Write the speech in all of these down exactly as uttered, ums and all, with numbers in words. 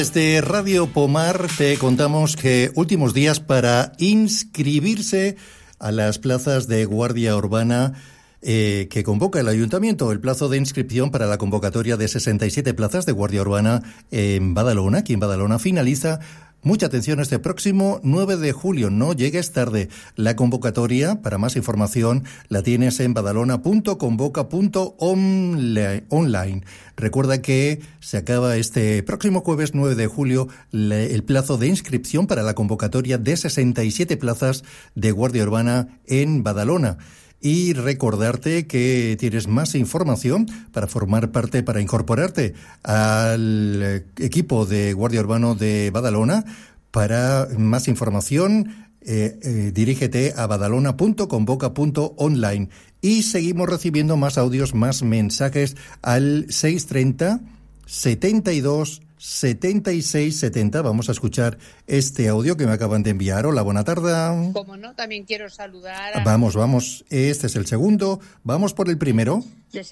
Desde Radio Pomar te contamos que últimos días para inscribirse a las plazas de guardia urbana eh, que convoca el Ayuntamiento. El plazo de inscripción para la convocatoria de sesenta y siete plazas de guardia urbana en Badalona, aquí en Badalona, finaliza. Mucha atención este próximo nueve de julio, no llegues tarde. La convocatoria, para más información, la tienes en badalona punto convoca punto online. Recuerda que se acaba este próximo jueves nueve de julio el plazo de inscripción para la convocatoria de sesenta y siete plazas de guardia urbana en Badalona. Y recordarte que tienes más información para formar parte, para incorporarte al equipo de Guardia Urbano de Badalona. Para más información, eh, eh, dirígete a badalona punto convoca punto online. Y seguimos recibiendo más audios, más mensajes al seis treinta, setenta y dos, setenta y seis setenta. Vamos a escuchar este audio que me acaban de enviar. Hola, buena tarde. Como no, también quiero saludar a... Vamos, vamos. Este es el segundo. Vamos por el primero.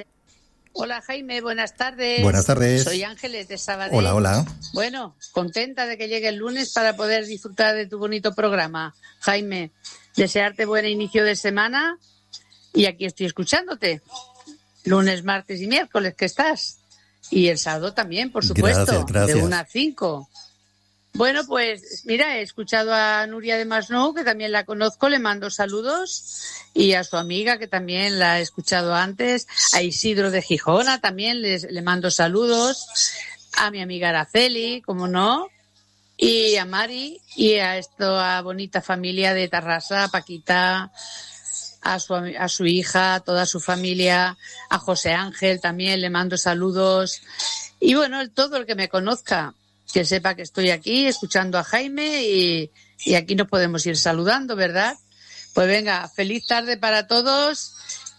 Hola, Jaime. Buenas tardes. Buenas tardes. Soy Ángeles de Sabadell. Hola, hola. Bueno, contenta de que llegue el lunes para poder disfrutar de tu bonito programa. Jaime, desearte buen inicio de semana y aquí estoy escuchándote. Lunes, martes y miércoles que estás. Y el sábado también, por supuesto, gracias, gracias. de una a cinco. Bueno, pues mira, he escuchado a Nuria de Masnou, que también la conozco, le mando saludos, y a su amiga, que también la he escuchado antes, a Isidro de Gijona también les, le mando saludos, a mi amiga Araceli, como no, y a Mari, y a esta bonita familia de Tarrasa, a Paquita, a su, a su hija, a toda su familia, a José Ángel también le mando saludos, y bueno, el, todo el que me conozca, que sepa que estoy aquí escuchando a Jaime y, y aquí nos podemos ir saludando, ¿verdad? Pues venga, feliz tarde para todos.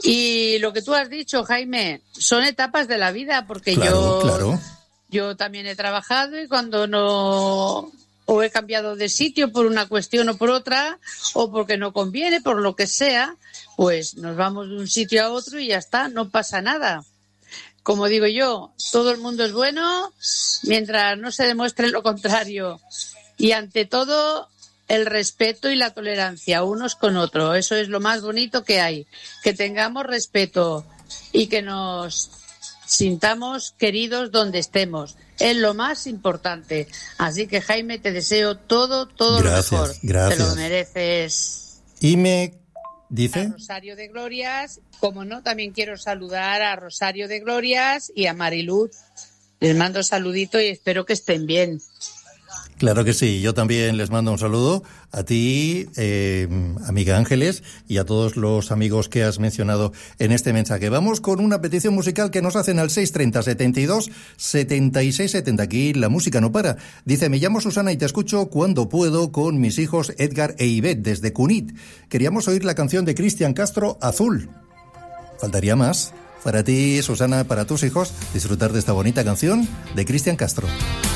Y lo que tú has dicho, Jaime, son etapas de la vida, porque claro, yo, claro. yo también he trabajado y cuando no... o he cambiado de sitio por una cuestión o por otra, o porque no conviene, por lo que sea, pues nos vamos de un sitio a otro y ya está, no pasa nada. Como digo yo, todo el mundo es bueno mientras no se demuestre lo contrario. Y ante todo, el respeto y la tolerancia unos con otros. Eso es lo más bonito que hay. Que tengamos respeto y que nos sintamos queridos donde estemos. Es lo más importante. Así que, Jaime, te deseo todo, todo gracias, lo mejor. Gracias. Te lo mereces. Y me dice... A Rosario de Glorias, como no, también quiero saludar a Rosario de Glorias y a Mariluz. Les mando saludito y espero que estén bien. Claro que sí, yo también les mando un saludo a ti, eh, amiga Ángeles, y a todos los amigos que has mencionado en este mensaje. Vamos con una petición musical que nos hacen al seis treinta, setenta y dos, setenta y seis setenta. Aquí la música no para. Dice, me llamo Susana y te escucho cuando puedo con mis hijos Edgar e Ivette desde Cunit. Queríamos oír la canción de Cristian Castro, Azul. Faltaría más. Para ti, Susana, para tus hijos, disfrutar de esta bonita canción de Cristian Castro.